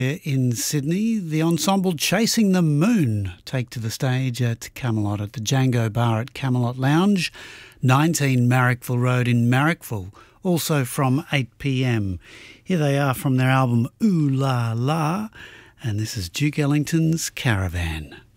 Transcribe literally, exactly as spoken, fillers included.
In Sydney, the ensemble Chasing the Moon take to the stage at Camelot at the Django Bar at Camelot Lounge, nineteen Marrickville Road in Marrickville, also from eight p m. Here they are from their album Ooh La La, and this is Duke Ellington's Caravan.